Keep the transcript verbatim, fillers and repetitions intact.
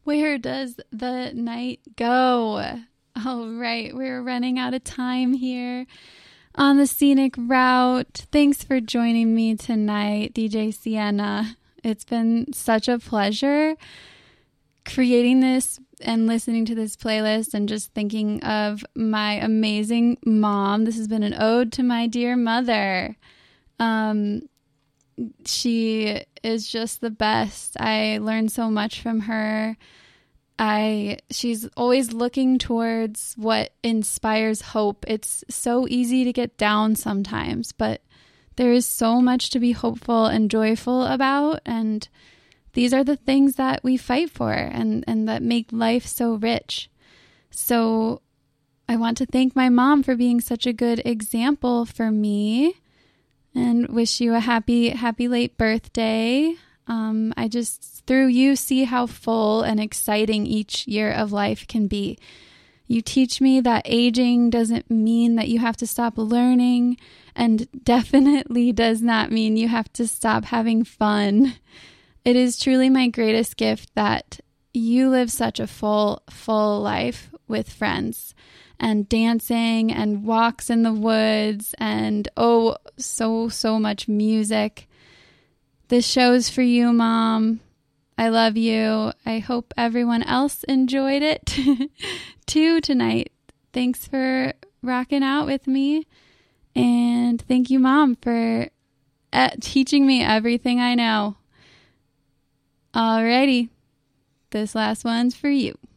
Where does the night go? All right, we're running out of time here on the scenic route. Thanks for joining me tonight, D J Sienna. It's been such a pleasure creating this and listening to this playlist and just thinking of my amazing mom. This has been an ode to my dear mother. Um, she is just the best. I learned so much from her. I she's always looking towards what inspires hope. It's so easy to get down sometimes, but there is so much to be hopeful and joyful about, and these are the things that we fight for and, and that make life so rich. So I want to thank my mom for being such a good example for me and wish you a happy, happy late birthday. Um, I just, through you, see how full and exciting each year of life can be. You teach me that aging doesn't mean that you have to stop learning, and definitely does not mean you have to stop having fun. It is truly my greatest gift that you live such a full, full life with friends and dancing and walks in the woods and, oh, so, so much music. This show's for you, Mom. I love you. I hope everyone else enjoyed it too tonight. Thanks for rocking out with me. And thank you, Mom, for uh, teaching me everything I know. Alrighty, this last one's for you.